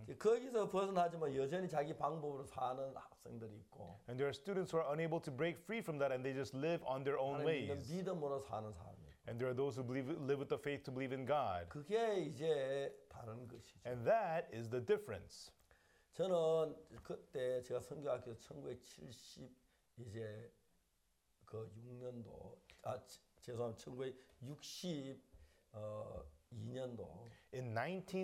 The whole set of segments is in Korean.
거기서 벗어나지만 여전히 자기 방법으로 사는 학생들이 있고 And there are students who are unable to break free from that and they just live on their own 하나님 믿는 ways. 믿음으로 사는 사람이 있고 And there are those who live with the faith to believe in God. 그게 이제 다른 것이죠. And that is the difference. 저는 그때 제가 선교학교 1970 이제 그 6년도 죄송합니다. 1962년도 In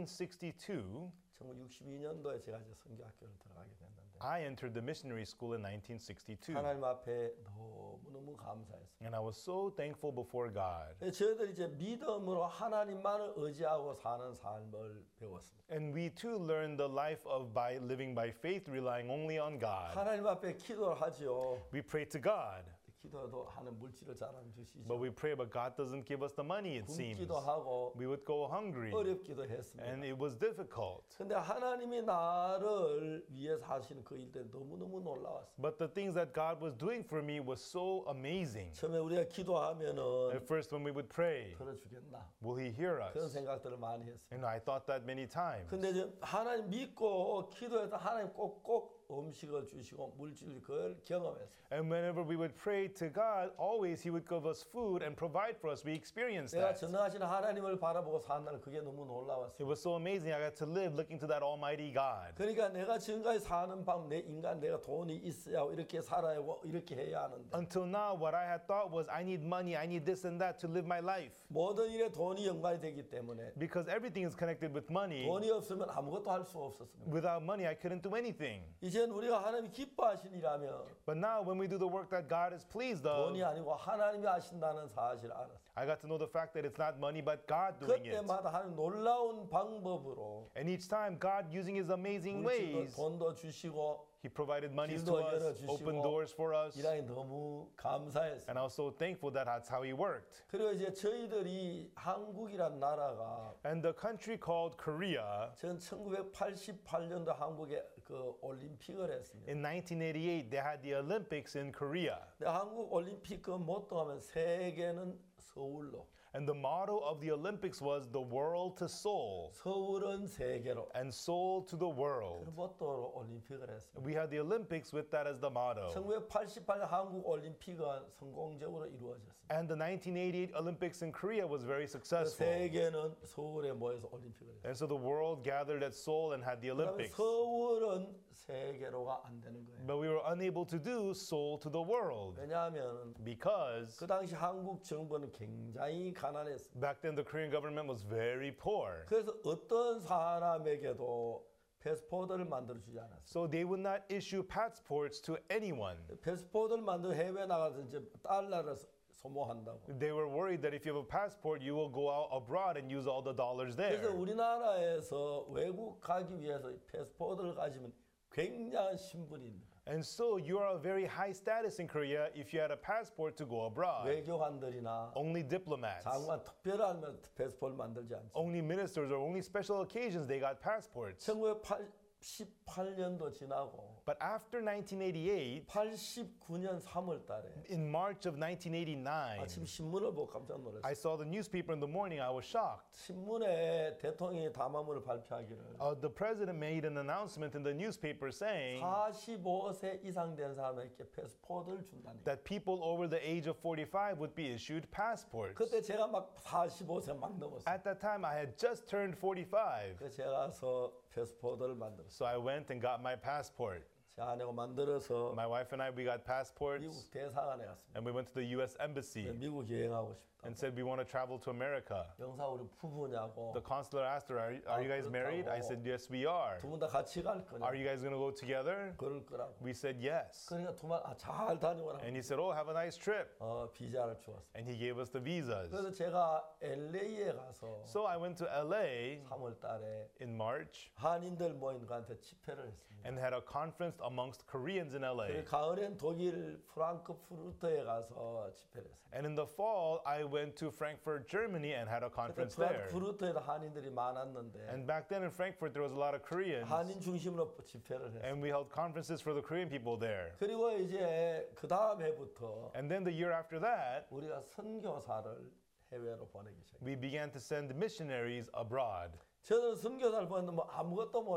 1962, 1962년도에 제가 이제 선교학교를 들어가게 됐는데 I entered the missionary school in 1962. 하나님 앞에 너무너무 감사했어요. And I was so thankful before God. 저희들이 이제 믿음으로 하나님만을 의지하고 사는 삶을 배웠습니다. And we too learned the life of by living by faith, relying only on God. 하나님 앞에 기도를 하지요. We pray to God, 기도도 하는 물질을 잘 안 주시죠. but we pray, but God doesn't give us the money, it seems. 굶기도 하고 We would go hungry, 어렵기도 했습니다. and it was difficult. 근데 하나님이 나를 위해서 하시는 그 일들이 너무너무 놀라웠어요. But the things that God was doing for me was so amazing. 처음에 우리가 기도하면은 At first, when we would pray, 들어주겠나 will He hear 그런 us? 생각들을 많이 했어요. And I thought that many times. 근데 이제 하나님 믿고 기도해서 하나님 꼭꼭 음식을 주시고 물질을 그걸 경험했어요. And whenever we would pray to God, always He would give us food and provide for us. We experienced 내가 that. 전능하신 하나님을 바라보고 산다는 그게 너무 It 놀라웠어요. was so amazing. I got to live looking to that Almighty God. 그러니까 내가 지금까지 사는 방 내 인간 내가 돈이 있어야 하고 이렇게 살아야 하고 이렇게 해야 하는데 Until now, what I had thought was, I need money, I need this and that to live my life. 모든 일에 돈이 연관이 되기 때문에 Because everything is connected with money. 돈이 없으면 아무것도 할 수 없었습니다. Without money, I couldn't do anything. 이제는 우리가 하나님이 기뻐하신 일하면 But now, when we do the work that God is pleased 돈이 of, 아니고 하나님이 하신다는 사실을 알았어요. I got to know the fact that it's not money, but God doing it. 그때마다 하나님 놀라운 방법으로 And each time, God using His amazing 물질도 ways, 돈도 주시고 He provided monies 길도 to us, 열어주시고 opened doors for us. 일하기 너무 감사했어요. And I was so thankful that that's how He worked. 그리고 이제 저희들이 한국이란 나라가 And the country called Korea, 전 1988년도 한국에 그 올림픽을 했습니다. in 1988, they had the Olympics in Korea. 근데 한국 올림픽 그 모토하면 세계는 서울로, And the motto of the Olympics was the world to Seoul 서울은 세계로 and Seoul to the 그 world. 모토로 올림픽을 했습니다. We had the Olympics with that as the motto. 1988년 한국 올림픽은 성공적으로 이루어졌습니다. And the 1988 Olympics in Korea was very successful. 세계는 서울에 모여서 올림픽을 했습니다. And so the world gathered at Seoul and had the 그다음에 Olympics. 서울은 세계로가 안 되는 거예요. But we were unable to do Seoul to the world 왜냐하면 because 그 당시 한국 정부는 굉장히 가난했습니다. back then the Korean government was very poor. 그래서 어떤 사람에게도 패스포드를 만들어 주지 않았어요. So they would not issue passports to anyone. 패스포드를 만들어 해외 나가서 이제 달러를 소모한다고. They were worried that if you have a passport, you will go out abroad and use all the dollars 그래서 there. 우리나라에서 외국 가기 위해서 패스포드를 가지면 굉장한 신분입니다. And so you are a very high status in Korea if you had a passport to go abroad. 외교관들이나 Only diplomats, 장관 특별하면 패스포드 만들지 않죠. only ministers, or only special occasions they got passports. 1988년도 지나고 But after 1988, 89년 3월 달에 in March of 1989, 아침 신문을 보고 깜짝 I 놀랐어요. saw the newspaper in the morning. I was shocked. 신문에 대통령이 담화문을 발표하기를 The president made an announcement in the newspaper saying 45세 이상 된 사람에게 패스포드를 준다니. that people over the age of 45 would be issued passports. 그때 제가 막 45세 막 넘었어요. At that time, I had just turned 45. 그래서 제가 가서 패스포드를 만들었어요. So I went and got my passport. 제 아내가 만들어서 My wife and I, we got passports, 미국 대사관에 갔습니다. and we went to the U.S. Embassy 미국 여행하고 싶다. and said we want to travel to America. 영사 우리 부부냐고. The consular asked her, are you guys married? I said, yes, we are. 두 분 다 같이 갈 거냐? Are you guys going to go together? 그럴 거라고. We said, yes. 그러니까 잘 다녀오라고. And he said, oh, have a nice trip. 비자를 주었어요. And he gave us the visas. 그래서 제가 LA에 가서 So I went to LA 3월 달에 in March 한인들 모인 가한테 집회를 했습니다. and had a conference amongst Koreans in 그리고 LA. 가을엔 독일 프랑크푸르트에 가서 집회를 했습니다. And in the fall, I went to Frankfurt, Germany and had a 그때 conference there. 프랑크푸르트에도 한인들이 많았는데 And back then in Frankfurt, there was a lot of Koreans. 한인 중심으로 집회를 했어요. And we held conferences for the Korean people there. 그리고 이제 그 다음 해부터 And then the year after that, 우리가 선교사를 해외로 보내기 시작했어요. we began to send missionaries abroad. 저는 선교사를 보냈는데 뭐 아무것도 못